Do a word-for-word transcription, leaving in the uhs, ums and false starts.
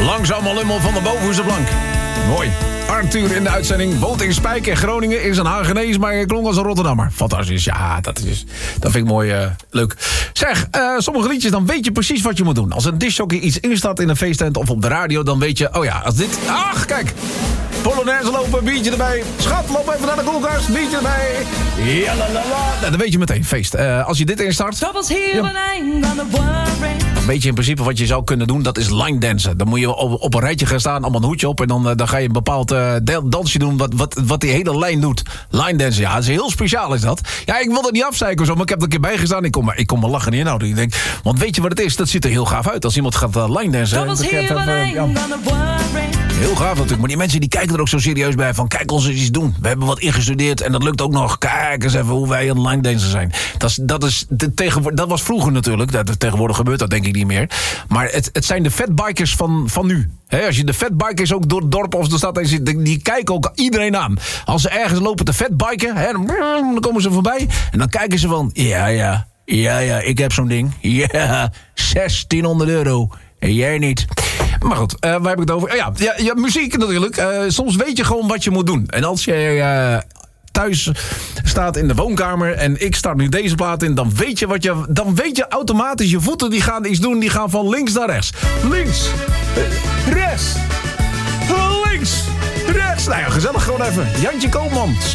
Langzaam al helemaal van de bovenste plank. Mooi. Arthur in de uitzending. Woont in Spijk in Groningen. Is een Hagenees, maar klonk als een Rotterdammer. Fantastisch. Ja, dat, is, dat vind ik mooi uh, leuk. Zeg, uh, sommige liedjes, dan weet je precies wat je moet doen. Als een discjockey iets instaat in een feesttent of op de radio, dan weet je... Oh ja, als dit... Ach, kijk. Polonaise lopen, biertje erbij. Schat, loop even naar de koelkast, biertje erbij. Ja, la, la, la. Nou, dan weet je meteen, feest. Uh, als je dit instart... Ja. Dan weet je in principe wat je zou kunnen doen, dat is line dansen. Dan moet je op, op een rijtje gaan staan, allemaal een hoedje op... en dan, uh, dan ga je een bepaald uh, dansje doen wat, wat, wat die hele lijn doet. Line dansen, ja, dat is heel speciaal is dat. Ja, ik wil er niet afzeiken of zo, maar ik heb er een keer bij gestaan. Ik kom, ik kom me lachen niet inhouden. Ik denk, want weet je wat het is? Dat ziet er heel gaaf uit als iemand gaat uh, line dansen. Dat heb, uh, ja. Heel gaaf natuurlijk, maar die mensen die kijken er ook zo serieus bij van... kijk ons eens iets doen. We hebben wat ingestudeerd en dat lukt ook nog. Kijk eens even hoe wij een line dancer zijn. Dat, is, dat, is, de, tegenwoordig, dat was vroeger natuurlijk. Dat, tegenwoordig gebeurt dat denk ik niet meer. Maar het, het zijn de fatbikers van, van nu. He, als je de fatbikers ook door het dorp of de stad heen ziet... Die, die kijken ook iedereen aan. Als ze ergens lopen te fatbiken, he, dan, dan komen ze voorbij. En dan kijken ze van... Ja, ja, ja, ja, ik heb zo'n ding. Ja, zestienhonderd euro. En jij niet. Maar goed, uh, waar heb ik het over? Uh, ja, ja, ja, muziek natuurlijk. Uh, soms weet je gewoon wat je moet doen. En als je uh, thuis staat in de woonkamer... en ik start nu deze plaat in... dan weet je wat je... dan weet je automatisch... je voeten die gaan iets doen... die gaan van links naar rechts. Links. Rechts. Links. Rechts. Nou ja, gezellig gewoon even. Jantje Koopmans.